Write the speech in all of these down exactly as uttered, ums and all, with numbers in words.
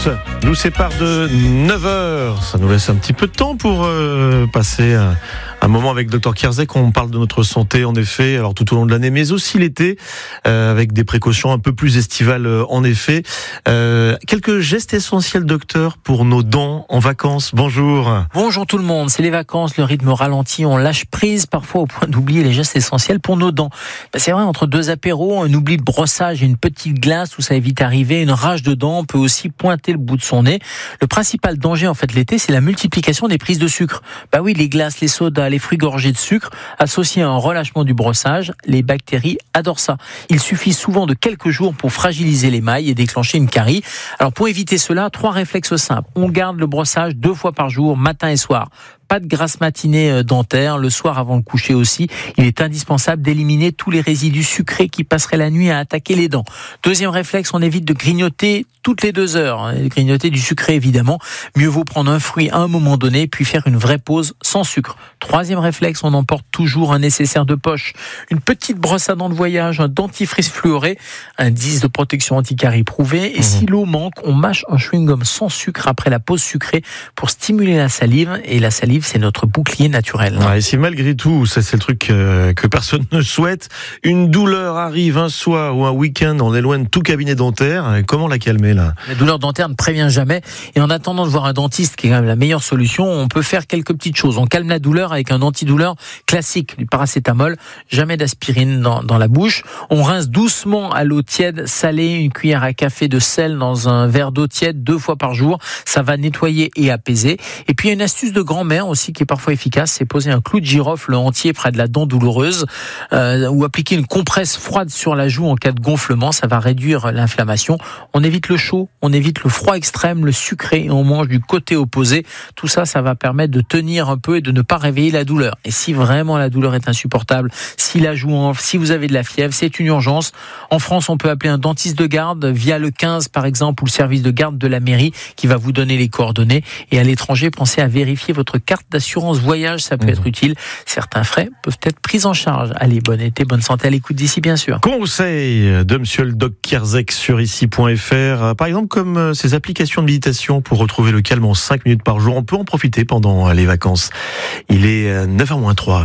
nous sépare de neuf heures. Ça nous laisse un petit peu de temps pour euh, passer un, un moment avec docteur Kierzek. On parle de notre santé, en effet, alors tout au long de l'année, mais aussi l'été, euh, avec des précautions un peu plus estivales, euh, en effet. Euh, quelques gestes essentiels, docteur, pour nos dents en vacances. Bonjour. Bonjour tout le monde. C'est les vacances, le rythme ralentit, on lâche prise parfois au point d'oublier les gestes essentiels pour nos dents. Ben, c'est vrai, entre deux apéros, un oubli de brossage et une petite glace où ça est vite arrivé, une rage de dents peut aussi pointer le bout de son nez. Le principal danger en fait l'été, c'est la multiplication des prises de sucre. Bah oui, les glaces, les sodas, les fruits gorgés de sucre, associés à un relâchement du brossage, les bactéries adorent ça. Il suffit souvent de quelques jours pour fragiliser l'émail et déclencher une carie. Alors pour éviter cela, trois réflexes simples. On garde le brossage deux fois par jour, matin et soir. Pas de grasse matinée dentaire, le soir avant le coucher aussi. Il est indispensable d'éliminer tous les résidus sucrés qui passeraient la nuit à attaquer les dents. Deuxième réflexe, on évite de grignoter toutes les deux heures. Grignoter du sucré évidemment. Mieux vaut prendre un fruit à un moment donné, puis faire une vraie pause sans sucre. Troisième réflexe, on emporte toujours un nécessaire de poche. Une petite brosse à dents de voyage, un dentifrice fluoré, un disque de protection anti-carie prouvé. Et mmh. si l'eau manque, on mâche un chewing-gum sans sucre après la pause sucrée pour stimuler la salive. Et la salive, c'est notre bouclier naturel. Ouais, et si malgré tout, ça c'est le truc euh, que personne ne souhaite, une douleur arrive un soir ou un week-end, on éloigne tout cabinet dentaire, comment la calmer là ? La douleur dentaire ne prévient jamais et en attendant de voir un dentiste qui est quand même la meilleure solution, on peut faire quelques petites choses. On calme la douleur avec un antidouleur classique, du paracétamol, jamais d'aspirine dans, dans la bouche. On rince doucement à l'eau tiède, salée, une cuillère à café de sel dans un verre d'eau tiède deux fois par jour. Ça va nettoyer et apaiser. Et puis il y a une astuce de grand-mère aussi qui est parfois efficace, c'est poser un clou de girofle entier près de la dent douloureuse euh, ou appliquer une compresse froide sur la joue en cas de gonflement, ça va réduire l'inflammation. On évite le chaud, on évite le froid extrême, le sucré et on mange du côté opposé. Tout ça, ça va permettre de tenir un peu et de ne pas réveiller la douleur. Et si vraiment la douleur est insupportable, si la joue enfle, si vous avez de la fièvre, c'est une urgence. En France, on peut appeler un dentiste de garde via le quinze par exemple ou le service de garde de la mairie qui va vous donner les coordonnées. Et à l'étranger, pensez à vérifier votre carte d'assurance voyage, ça peut mmh. être utile. Certains frais peuvent être pris en charge. Allez, bon été, bonne santé à l'écoute d'ici, bien sûr. Conseil de monsieur le doc Kierzek sur ici point f r. Par exemple, comme ces applications de méditation pour retrouver le calme en cinq minutes par jour, on peut en profiter pendant les vacances. Il est neuf heures moins trois.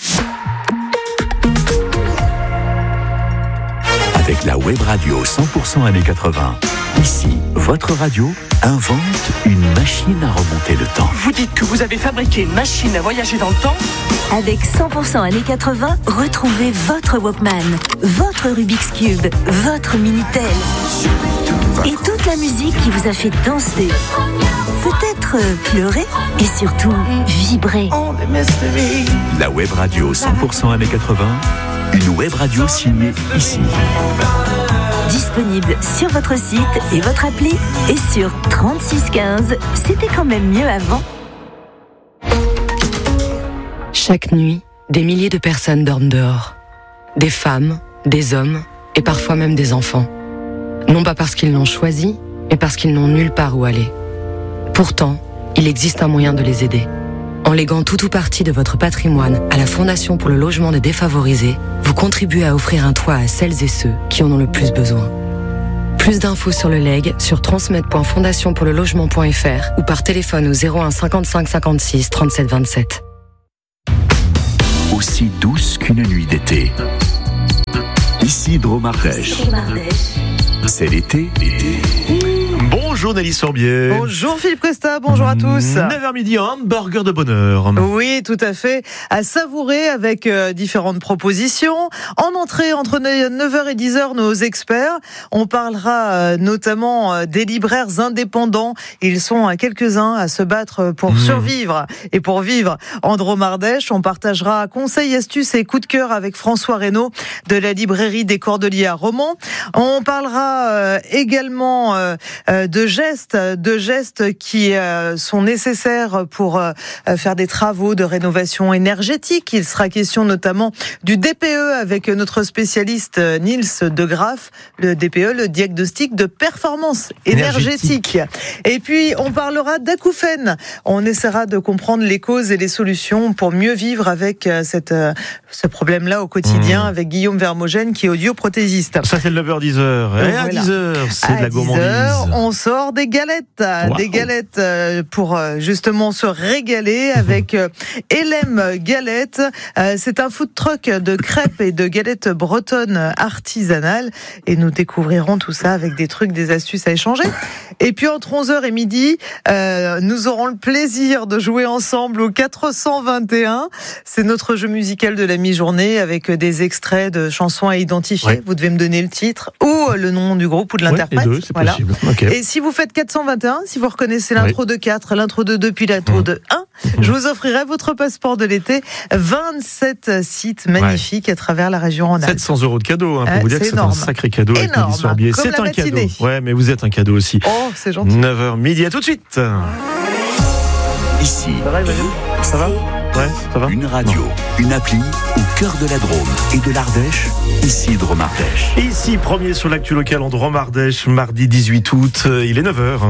Avec la web radio cent pour cent années quatre-vingts. Ici, votre radio invente une machine à remonter le temps. Vous dites que vous avez fabriqué une machine à voyager dans le temps ? Avec cent pour cent années quatre-vingts, retrouvez votre Walkman, votre Rubik's Cube, votre Minitel et toute la musique qui vous a fait danser, peut-être pleurer et surtout vibrer. La web radio cent pour cent années quatre-vingts, une web radio signée ici. Disponible sur votre site et votre appli et sur trente-six quinze. C'était quand même mieux avant. Chaque nuit, des milliers de personnes dorment dehors. Des femmes, des hommes et parfois même des enfants. Non pas parce qu'ils l'ont choisi, mais parce qu'ils n'ont nulle part où aller. Pourtant, il existe un moyen de les aider. En léguant tout ou partie de votre patrimoine à la Fondation pour le logement des défavorisés, vous contribuez à offrir un toit à celles et ceux qui en ont le plus besoin. Plus d'infos sur le legs sur transmettre point fondation pour le logement point f r ou par téléphone au zéro un cinquante-cinq cinquante-six trente-sept vingt-sept. Aussi douce qu'une nuit d'été. Ici Dromardèche. C'est l'été. Bonjour Nelly Sorbier. Bonjour Philippe Costa, bonjour à tous. neuf heures midi, un hamburger de bonheur. Oui, tout à fait. À savourer avec euh, différentes propositions. En entrée, entre neuf heures et dix heures, nos experts. On parlera euh, notamment euh, des libraires indépendants. Ils sont euh, quelques-uns à se battre pour mmh. survivre et pour vivre en Dromardèche. On partagera conseils, astuces et coups de cœur avec François Reynaud de la librairie des Cordeliers à Romans. On parlera euh, également euh, de gestes, de gestes qui euh, sont nécessaires pour euh, faire des travaux de rénovation énergétique. Il sera question notamment du D P E avec notre spécialiste Niels De Graaf. Le D P E, le diagnostic de performance énergétique. énergétique. Et puis, on parlera d'acouphènes. On essaiera de comprendre les causes et les solutions pour mieux vivre avec cette, ce problème-là au quotidien mmh. avec Guillaume Vermogène qui est audioprothésiste. Ça, c'est le neuf heures dix heures. Et voilà. À dix heures, c'est à de la gourmandise. On sort encore des galettes, Wow. des galettes pour justement se régaler avec L M Galettes. C'est un food truck de crêpes et de galettes bretonnes artisanales et nous découvrirons tout ça avec des trucs, des astuces à échanger. Et puis entre onze heures et midi, euh, nous aurons le plaisir de jouer ensemble au quatre cent vingt et un. C'est notre jeu musical de la mi-journée avec des extraits de chansons à identifier. Ouais. Vous devez me donner le titre ou le nom du groupe ou de l'interprète. Ouais, les deux, c'est voilà. possible. Okay. Et si vous faites quatre cent vingt et un, si vous reconnaissez l'intro oui. de quatre, l'intro de deux, puis l'intro mmh. de un, mmh. je vous offrirai votre passeport de l'été. vingt-sept sites magnifiques ouais. à travers la région Rhône-Alpes. sept cents euros de cadeau, hein, pour euh, vous dire que c'est énorme. un sacré cadeau énorme. avec l'histoire billet. Comme C'est la un matinée. cadeau. Ouais, mais vous êtes un cadeau aussi. Oh, c'est gentil. neuf heures midi, à tout de suite. Ici, Ça va, Emmanuel ? Ça va ? Ouais, ça va ? une radio, une appli au cœur de la Drôme et de l'Ardèche. Ici, Drôme Ardèche. Ici, premier sur l'actu local en Drôme Ardèche, mardi dix-huit août, il est neuf heures.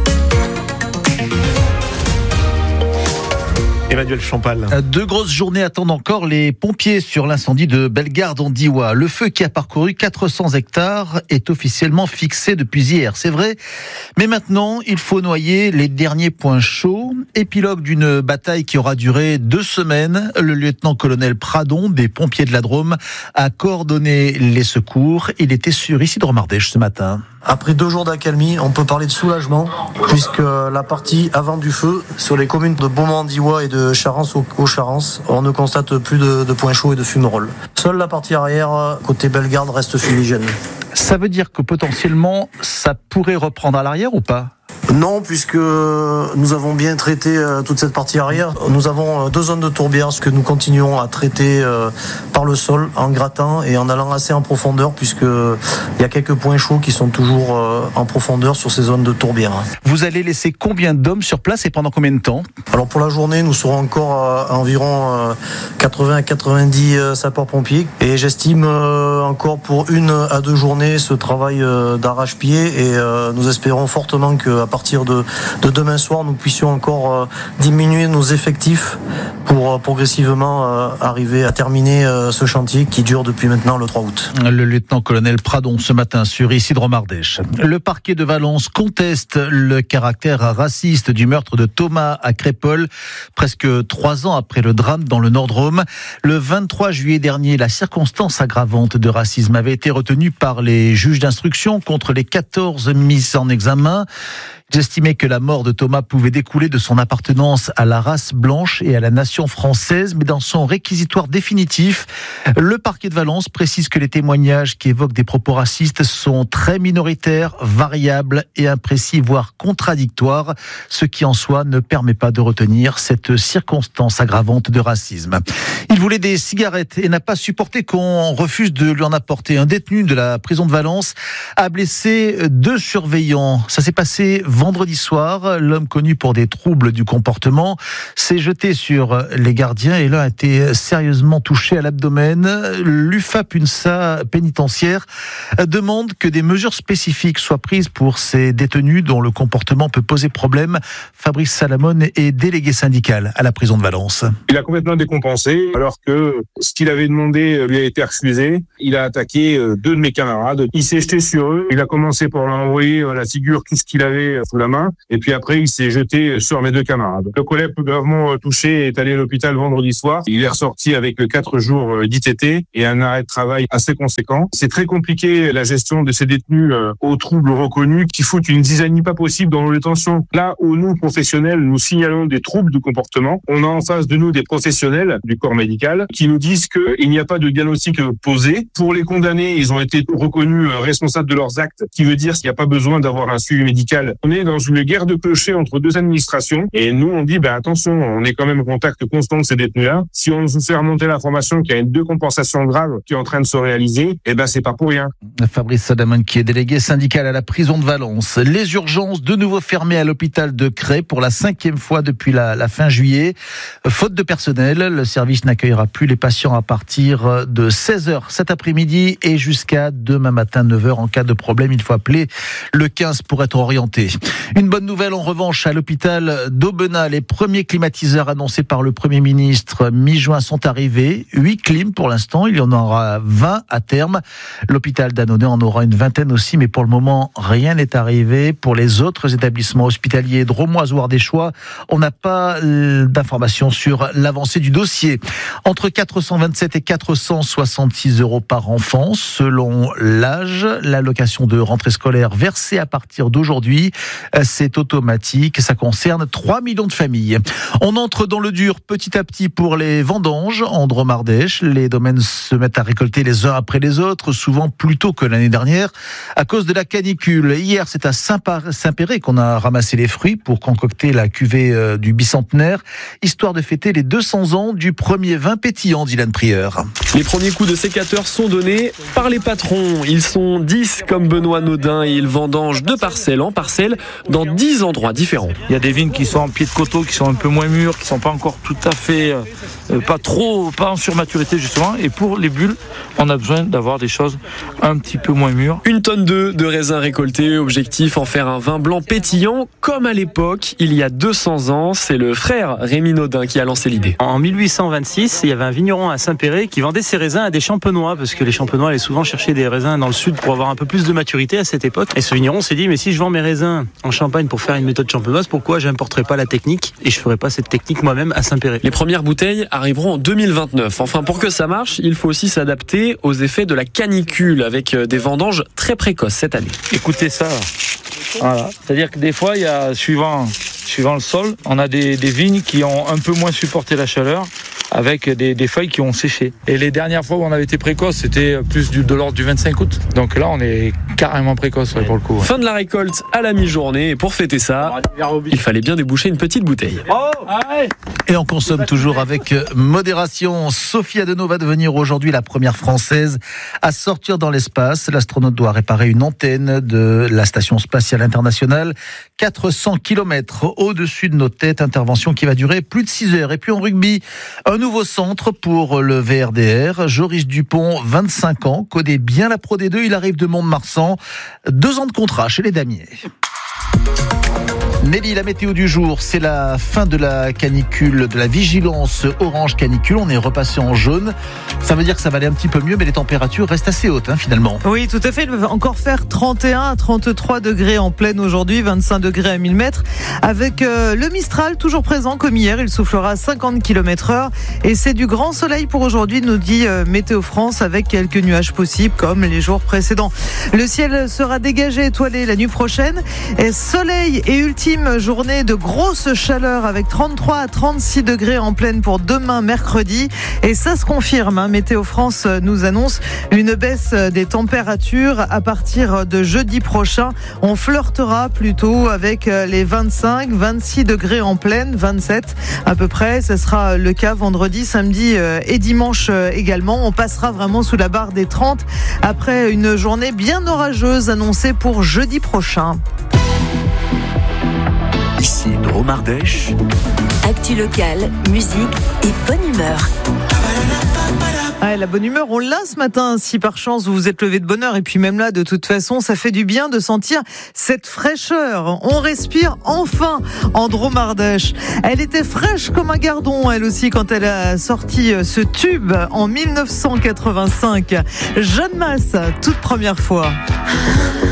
Emmanuel Champal. Deux grosses journées attendent encore les pompiers sur l'incendie de Bellegarde en Diois. Le feu qui a parcouru quatre cents hectares est officiellement fixé depuis hier, c'est vrai. Mais maintenant, il faut noyer les derniers points chauds. Épilogue d'une bataille qui aura duré deux semaines. Le lieutenant-colonel Pradon des pompiers de la Drôme a coordonné les secours. Il était sur ici Drôme Ardèche ce matin. Après deux jours d'accalmie, on peut parler de soulagement, puisque la partie avant du feu, sur les communes de Beaumont-en-Diois et de Charence au Charence, on ne constate plus de, de points chauds et de fumerolles. Seule la partie arrière, côté Bellegarde, reste fumigène. Ça veut dire que potentiellement, ça pourrait reprendre à l'arrière ou pas ? Non, puisque nous avons bien traité toute cette partie arrière. Nous avons deux zones de tourbières, ce que nous continuons à traiter par le sol, en grattant et en allant assez en profondeur, puisqu'il y a quelques points chauds qui sont toujours en profondeur sur ces zones de tourbières. Vous allez laisser combien d'hommes sur place et pendant combien de temps ? Alors pour la journée, nous serons encore à environ quatre-vingts à quatre-vingt-dix sapeurs-pompiers et j'estime encore pour une à deux journées ce travail d'arrache-pied et nous espérons fortement qu'à partir de, de demain soir, nous puissions encore euh, diminuer nos effectifs pour euh, progressivement euh, arriver à terminer euh, ce chantier qui dure depuis maintenant le trois août. Le lieutenant-colonel Pradon ce matin sur ici Drôme Ardèche. Le parquet de Valence conteste le caractère raciste du meurtre de Thomas à Crépol, presque trois ans après le drame dans le Nord-Drôme. Le vingt-trois juillet dernier, la circonstance aggravante de racisme avait été retenue par les juges d'instruction contre les quatorze mises en examen. J'estimais que la mort de Thomas pouvait découler de son appartenance à la race blanche et à la nation française, mais dans son réquisitoire définitif, le parquet de Valence précise que les témoignages qui évoquent des propos racistes sont très minoritaires, variables et imprécis, voire contradictoires, ce qui en soi ne permet pas de retenir cette circonstance aggravante de racisme. Il voulait des cigarettes et n'a pas supporté qu'on refuse de lui en apporter. Un détenu de la prison de Valence a blessé deux surveillants. Ça s'est passé vendredi soir. L'homme connu pour des troubles du comportement s'est jeté sur les gardiens et l'un a été sérieusement touché à l'abdomen. L'U F A P U N S A pénitentiaire demande que des mesures spécifiques soient prises pour ces détenus dont le comportement peut poser problème. Fabrice Salamone est délégué syndical à la prison de Valence. Il a complètement décompensé alors que ce qu'il avait demandé lui a été refusé. Il a attaqué deux de mes camarades. Il s'est jeté sur eux. Il a commencé par leur envoyer à la figure tout ce qu'il avait sous la main. Et puis après, il s'est jeté sur mes deux camarades. Le collègue gravement touché est allé à l'hôpital vendredi soir. Il est ressorti avec quatre jours d'I T T et un arrêt de travail assez conséquent. C'est très compliqué la gestion de ces détenus aux troubles reconnus qui foutent une zizanie pas possible dans nos détentions. Là où nous, professionnels, nous signalons des troubles de comportement, on a en face de nous des professionnels du corps médical qui nous disent qu'il n'y a pas de diagnostic posé. Pour les condamnés, ils ont été reconnus responsables de leurs actes, qui veut dire qu'il n'y a pas besoin d'avoir un suivi médical. On est dans une guerre de clochers entre deux administrations et nous, on dit, ben attention, on est quand même en contact constant de ces détenus-là. Si on nous fait remonter l'information qu'il y a une décompensation grave qui est en train de se réaliser, eh ben c'est pas pour rien. Fabrice Salamone qui est délégué syndical à la prison de Valence. Les urgences de nouveau fermées à l'hôpital de Cré pour la cinquième fois depuis la, la fin juillet. Faute de personnel, le service n'accueillera plus les patients à partir de seize heures cet après-midi et jusqu'à demain matin neuf heures. En cas de problème, il faut appeler le quinze pour être orienté. Une bonne nouvelle en revanche à l'hôpital d'Aubenas. Les premiers climatiseurs annoncés par le Premier ministre mi-juin sont arrivés. Huit clims pour l'instant, il y en aura vingt à terme. L'hôpital d'Annonay en aura une vingtaine aussi, mais pour le moment, rien n'est arrivé. Pour les autres établissements hospitaliers drômois ou ardéchois, on n'a pas d'informations sur l'avancée du dossier. Entre quatre cent vingt-sept et quatre cent soixante-six euros par enfant, selon l'âge. L'allocation de rentrée scolaire versée à partir d'aujourd'hui, c'est automatique. Ça concerne trois millions de familles. On entre dans le dur petit à petit pour les vendanges en Drôme-Ardèche. Les domaines se mettent à récolter les uns après les autres, souvent plus tôt que l'année dernière, à cause de la canicule. Hier, c'est à Saint-Péray qu'on a ramassé les fruits pour concocter la cuvée du bicentenaire, histoire de fêter les deux cents ans du premier vin pétillant, Dylan Prieur. Les premiers coups de sécateur sont donnés par les patrons. Ils sont dix comme Benoît Naudin et ils vendangent de parcelle en parcelle dans dix endroits différents. Il y a des vignes qui sont en pied de coteau, qui sont un peu moins mûres, qui sont pas encore tout à fait, euh, pas trop, pas en surmaturité justement. Et pour les bulles, on a besoin d'avoir des choses un petit peu moins mûres. Une tonne de, de raisins récoltés, objectif en faire un vin blanc pétillant comme à l'époque, il y a deux cents ans. C'est le frère Rémi Naudin qui a lancé l'idée. En mille huit cent vingt-six, il y avait un vigneron à Saint-Péray qui vendait ses raisins à des champenois, parce que les champenois allaient souvent chercher des raisins dans le sud pour avoir un peu plus de maturité à cette époque. Et ce vigneron s'est dit, mais si je vends mes raisins en Champagne pour faire une méthode champenoise, pourquoi j'importerais pas la technique et je ferais pas cette technique moi-même à Saint-Péray? Les premières bouteilles arriveront en deux mille vingt-neuf. Enfin, pour que ça marche, il faut aussi s'adapter aux effets de la canicule avec des vendanges très précoces cette année. Écoutez ça. Voilà. C'est-à-dire que des fois, il y a, suivant, suivant le sol, on a des, des vignes qui ont un peu moins supporté la chaleur, avec des, des feuilles qui ont séché. Et les dernières fois où on avait été précoce, c'était plus du, de l'ordre du vingt-cinq août. Donc là, on est carrément précoce ouais, pour le coup. Ouais. Fin de la récolte à la mi-journée. Et pour fêter ça, il fallait bien déboucher une petite bouteille. Oh Et on consomme toujours avec modération. Sophie Adenau va devenir aujourd'hui la première Française à sortir dans l'espace. L'astronaute doit réparer une antenne de la Station Spatiale Internationale. quatre cents kilomètres au-dessus de nos têtes. Intervention qui va durer plus de six heures. Et puis en rugby, un nouveau centre pour le V R D R. Joris Dupont, vingt-cinq ans, connaît bien la Pro D deux. Il arrive de Mont-de-Marsan. Deux ans de contrat chez les Damiers. Nelly, la météo du jour, c'est la fin de la canicule, de la vigilance orange canicule. On est repassé en jaune. Ça veut dire que ça va aller un petit peu mieux, mais les températures restent assez hautes, hein, finalement. Oui, tout à fait. Il va encore faire trente et un à trente-trois degrés en pleine aujourd'hui, vingt-cinq degrés à mille mètres. Avec euh, le Mistral toujours présent comme hier. Il soufflera à cinquante kilomètres heure. Et c'est du grand soleil pour aujourd'hui, nous dit euh, Météo France, avec quelques nuages possibles comme les jours précédents. Le ciel sera dégagé, étoilé la nuit prochaine. Et soleil et ultime journée de grosse chaleur avec trente-trois à trente-six degrés en pleine pour demain mercredi. Et ça se confirme, hein. Météo France nous annonce une baisse des températures à partir de jeudi prochain. On flirtera plutôt avec les vingt-cinq, vingt-six degrés en pleine, vingt-sept à peu près. Ce sera le cas vendredi, samedi et dimanche également. On passera vraiment sous la barre des trente après une journée bien orageuse annoncée pour jeudi prochain. Ici, Drôme-Ardèche. Actu locale, musique et bonne humeur. Ah, la bonne humeur, on l'a ce matin. Si par chance vous vous êtes levé de bonne heure, et puis même là, de toute façon, ça fait du bien de sentir cette fraîcheur. On respire enfin en Drôme-Ardèche. Elle était fraîche comme un gardon, elle aussi, quand elle a sorti ce tube en mille neuf cent quatre-vingt-cinq. Jeanne Masse, toute première fois.